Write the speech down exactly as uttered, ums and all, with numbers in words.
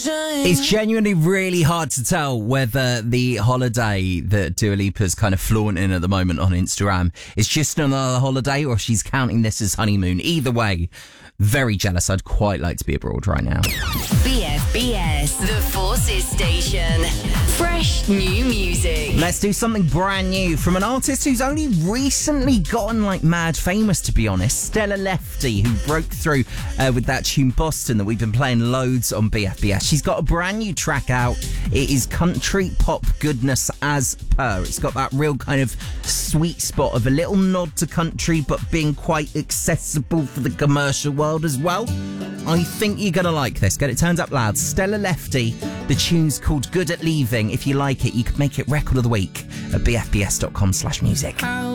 It's genuinely really hard to tell whether the holiday that Dua Lipa's kind of flaunting at the moment on Instagram is just another holiday or she's counting this as honeymoon. Either way, very jealous. I'd quite like to be abroad right now. B F B S, the Forces Station. Fresh new music. Let's do something brand new from an artist who's only recently gotten like mad famous, to be honest. Stella Lefty, who broke through uh, with that tune Boston that we've been playing loads on B F B S. She's got a brand new track out. It is country pop goodness as per. It's got that real kind of sweet spot of a little nod to country, but being quite accessible for the commercial world as well. I think you're going to like this. Get it turned up loud. Stella Lefty. The tune's called Good at Leaving. If you like it, you could make it record of the week at bfbs.com slash music.